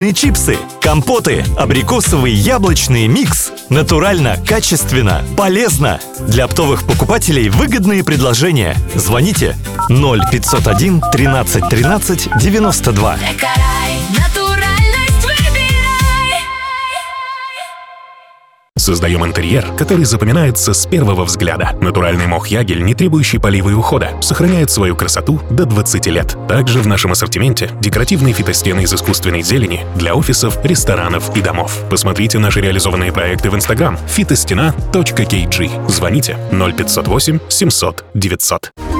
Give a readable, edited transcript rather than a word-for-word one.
Чипсы, компоты, абрикосовый, яблочный микс. Натурально, качественно, полезно. Для оптовых покупателей выгодные предложения. Звоните 0501 13 13 92. Создаем интерьер, который запоминается с первого взгляда. Натуральный мох Ягель, не требующий полива и ухода, сохраняет свою красоту до 20 лет. Также в нашем ассортименте декоративные фитостены из искусственной зелени для офисов, ресторанов и домов. Посмотрите наши реализованные проекты в Instagram fitostена.kg. Звоните 0508 700 900.